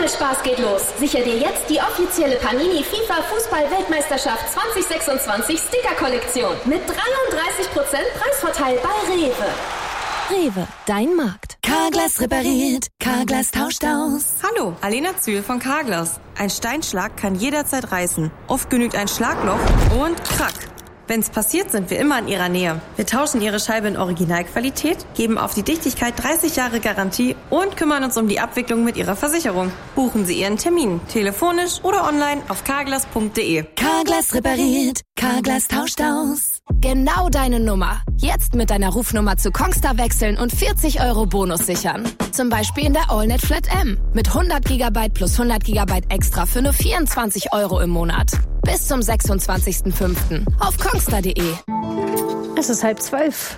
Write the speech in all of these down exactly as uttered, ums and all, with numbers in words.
Spaß geht los. Sicher dir jetzt die offizielle Panini FIFA Fußball-Weltmeisterschaft zwanzig sechsundzwanzig Sticker-Kollektion mit dreiunddreißig Prozent Preisvorteil bei Rewe. Rewe, dein Markt. Carglass repariert, Carglass tauscht aus. Hallo, Alena Zühl von Carglass. Ein Steinschlag kann jederzeit reißen. Oft genügt ein Schlagloch und krack. Wenn's passiert, sind wir immer in Ihrer Nähe. Wir tauschen Ihre Scheibe in Originalqualität, geben auf die Dichtigkeit dreißig Jahre Garantie und kümmern uns um die Abwicklung mit Ihrer Versicherung. Buchen Sie Ihren Termin, telefonisch oder online auf carglass punkt de. Carglass repariert, Carglass tauscht aus. Genau deine Nummer. Jetzt mit deiner Rufnummer zu Kongstar wechseln und vierzig Euro Bonus sichern. Zum Beispiel in der AllNet Flat M. Mit hundert Gigabyte plus hundert Gigabyte extra für nur vierundzwanzig Euro im Monat. Bis zum sechsundzwanzigsten fünften auf kongstar punkt de. Es ist halb zwölf.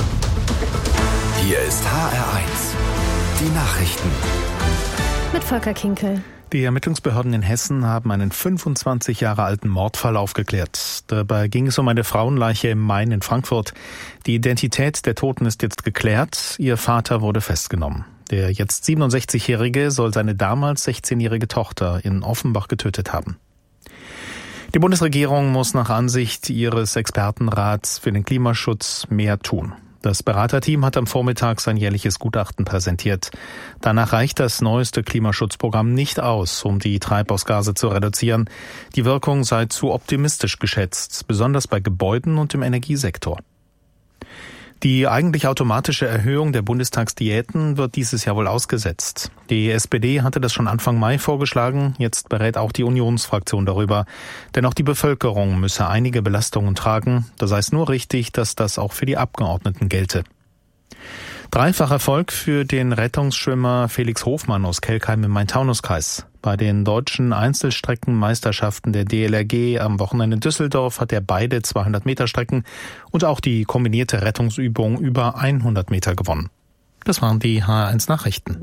Hier ist H R eins. Die Nachrichten. Mit Volker Kinkel. Die Ermittlungsbehörden in Hessen haben einen fünfundzwanzig Jahre alten Mordfall aufgeklärt. Dabei ging es um eine Frauenleiche im Main in Frankfurt. Die Identität der Toten ist jetzt geklärt. Ihr Vater wurde festgenommen. Der jetzt siebenundsechzigjährige soll seine damals sechzehnjährige Tochter in Offenbach getötet haben. Die Bundesregierung muss nach Ansicht ihres Expertenrats für den Klimaschutz mehr tun. Das Beraterteam hat am Vormittag sein jährliches Gutachten präsentiert. Danach reicht das neueste Klimaschutzprogramm nicht aus, um die Treibhausgase zu reduzieren. Die Wirkung sei zu optimistisch geschätzt, besonders bei Gebäuden und im Energiesektor. Die eigentlich automatische Erhöhung der Bundestagsdiäten wird dieses Jahr wohl ausgesetzt. Die S P D hatte das schon Anfang Mai vorgeschlagen, jetzt berät auch die Unionsfraktion darüber. Denn auch die Bevölkerung müsse einige Belastungen tragen, da sei es nur richtig, dass das auch für die Abgeordneten gelte. Dreifacher Erfolg für den Rettungsschwimmer Felix Hofmann aus Kelkheim im Main-Taunus-Kreis. Bei den deutschen Einzelstreckenmeisterschaften der D L R G am Wochenende in Düsseldorf hat er beide zweihundert Meter Strecken und auch die kombinierte Rettungsübung über hundert Meter gewonnen. Das waren die H R eins Nachrichten.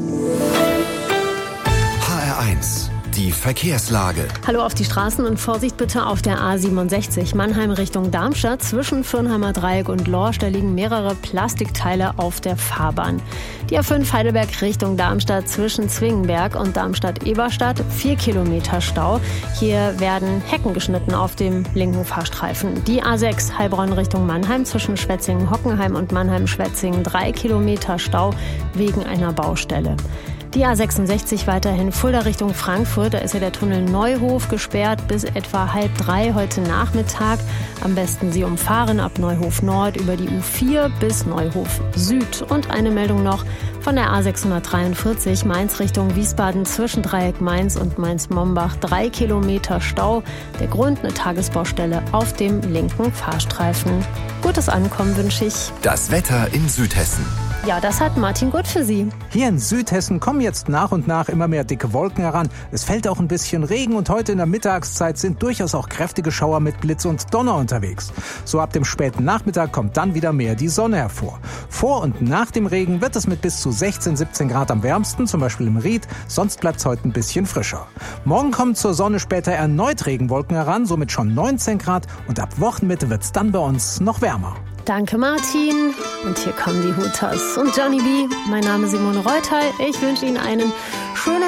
H R eins. Die Verkehrslage. Hallo auf die Straßen und Vorsicht bitte auf der A siebenundsechzig Mannheim Richtung Darmstadt. Zwischen Fürnheimer Dreieck und Lorsch, da liegen mehrere Plastikteile auf der Fahrbahn. Die A fünf Heidelberg Richtung Darmstadt zwischen Zwingenberg und Darmstadt-Eberstadt. Vier Kilometer Stau. Hier werden Hecken geschnitten auf dem linken Fahrstreifen. Die A sechs Heilbronn Richtung Mannheim zwischen Schwetzingen-Hockenheim und Mannheim-Schwetzingen. Drei Kilometer Stau wegen einer Baustelle. Die A sechsundsechzig weiterhin Fulda Richtung Frankfurt. Da ist ja der Tunnel Neuhof gesperrt bis etwa halb drei heute Nachmittag. Am besten Sie umfahren ab Neuhof Nord über die U vier bis Neuhof Süd. Und eine Meldung noch von der A sechshundertdreiundvierzig Mainz Richtung Wiesbaden zwischen Dreieck Mainz und Mainz-Mombach. Drei Kilometer Stau. Der Grund eine Tagesbaustelle auf dem linken Fahrstreifen. Gutes Ankommen wünsche ich. Das Wetter in Südhessen. Ja, das hat Martin Gut für Sie. Hier in Südhessen kommen jetzt nach und nach immer mehr dicke Wolken heran. Es fällt auch ein bisschen Regen und heute in der Mittagszeit sind durchaus auch kräftige Schauer mit Blitz und Donner unterwegs. So ab dem späten Nachmittag kommt dann wieder mehr die Sonne hervor. Vor und nach dem Regen wird es mit bis zu sechzehn, siebzehn Grad am wärmsten, zum Beispiel im Ried. Sonst bleibt es heute ein bisschen frischer. Morgen kommen zur Sonne später erneut Regenwolken heran, somit schon neunzehn Grad. Und ab Wochenmitte wird es dann bei uns noch wärmer. Danke Martin. Und hier kommen die Hooters und Johnny B. Mein Name ist Simone Reuter. Ich wünsche Ihnen einen